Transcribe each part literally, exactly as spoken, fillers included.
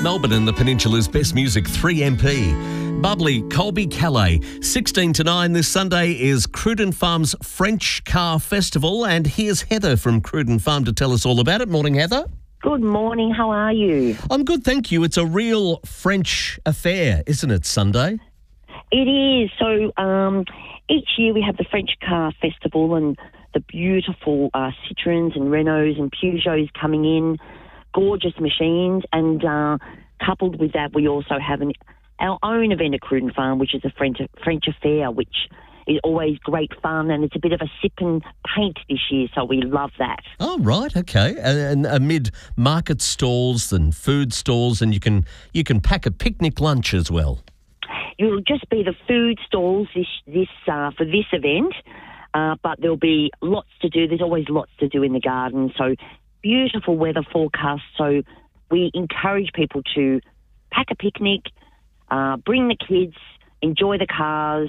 Melbourne and the Peninsula's best music, three M P. Bubbly, Colby Calais. sixteen to nine this Sunday is Cruden Farm's French Car Festival, and here's Heather from Cruden Farm to tell us all about it. Morning, Heather. Good morning. How are you? I'm good, thank you. It's a real French affair, isn't it, Sunday? It is. So um, each year we have the French Car Festival and the beautiful uh, Citroens and Renaults and Peugeots coming in, gorgeous machines, and uh, coupled with that we also have an, our own event at Cruden Farm, which is a French, French affair, which is always great fun, and it's a bit of a sip and paint this year, so we love that. Oh, right, okay. And, and amid market stalls and food stalls, and you can you can pack a picnic lunch as well. It'll just be the food stalls this this uh, for this event, uh, but there'll be lots to do. There's always lots to do in the garden, so beautiful weather forecast, so we encourage people to pack a picnic, uh, bring the kids, enjoy the cars,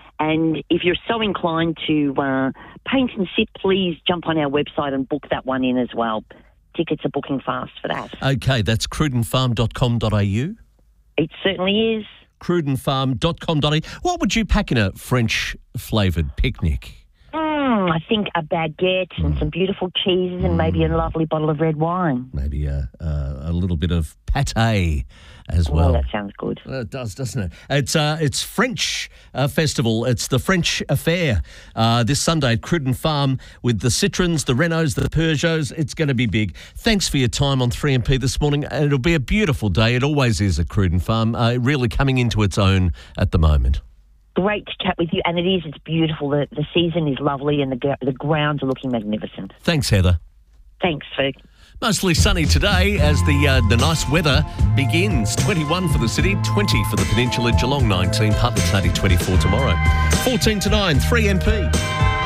and if you're so inclined to uh, paint and sip, please jump on our website and book that one in as well. Tickets are booking fast for that. Okay, that's cruden farm dot com dot a u. It certainly is. cruden farm dot com dot a u. What would you pack in a French-flavoured picnic? Mm, I think a baguette and some beautiful cheeses and maybe a lovely bottle of red wine. Maybe a, a, a little bit of pâté as well. Oh, that sounds good. Well, it does, doesn't it? It's uh, it's French uh, festival. It's the French affair uh, this Sunday at Cruden Farm with the Citroens, the Renaults, the Peugeots. It's going to be big. Thanks for your time on three M P this morning. And it'll be a beautiful day. It always is at Cruden Farm, uh, really coming into its own at the moment. Great to chat with you, and it is. It's beautiful. The, the season is lovely, and the the grounds are looking magnificent. Thanks, Heather. Thanks, Ferg. Mostly sunny today as the uh, the nice weather begins. twenty-one for the city, twenty for the peninsula, Geelong nineteen, partly cloudy, twenty-four tomorrow. fourteen to nine, three M P.